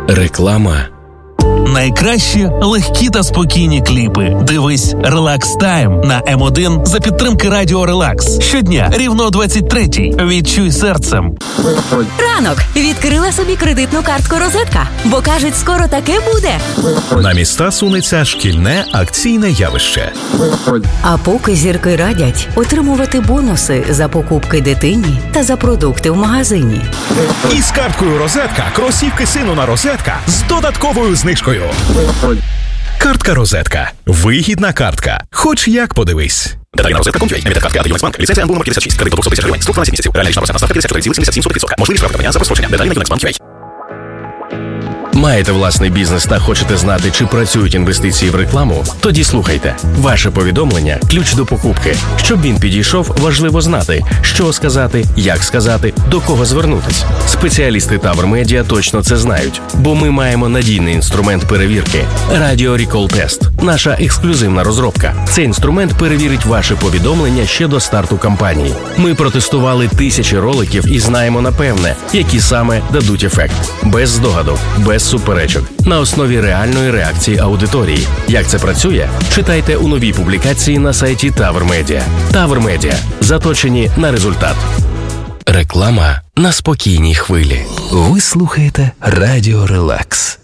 Реклама. Найкращі легкі та спокійні кліпи. Дивись Relax Time на М1 за підтримки Радіо Релакс. Щодня рівно о 23-й. Відчуй серцем. Ранок. Відкрила собі кредитну картку «Розетка», бо, кажуть, скоро таке буде. На міста сунеться шкільне акційне явище. А поки зірки радять отримувати бонуси за покупки дитині та за продукти в магазині. І з карткою «Розетка» кросівки сину на «Розетка» з додатковою знижкою. Картка «Розетка». Вигідна картка. Хоч як подивись. Деталі на розетка.com.ua. Емітер картки «Юнексбанк». Ліцензія НБУ номер 56. Кредит до 200 тисяч гривень. Строк 12 місяців. Реальна річна процентна ставка 54,77%. Можливість штрафування за прострочення. Деталі на Юнексбанк.ua. Маєте власний бізнес та хочете знати, чи працюють інвестиції в рекламу? Тоді слухайте. Ваше повідомлення – ключ до покупки. Щоб він підійшов, важливо знати, що сказати, як сказати, до кого звернутись. Спеціалісти Тавр Медіа точно це знають, бо ми маємо надійний інструмент перевірки – Radio Recall Test. Наша ексклюзивна розробка. Цей інструмент перевірить ваше повідомлення ще до старту кампанії. Ми протестували тисячі роликів і знаємо напевне, які саме дадуть ефект. Без здогадок, без суперечок, на основі реальної реакції аудиторії. Як це працює? Читайте у новій публікації на сайті Тавр Медіа. Тавр Медіа. Заточені на результат. Реклама на спокійній хвилі. Ви слухаєте Радіо Релакс.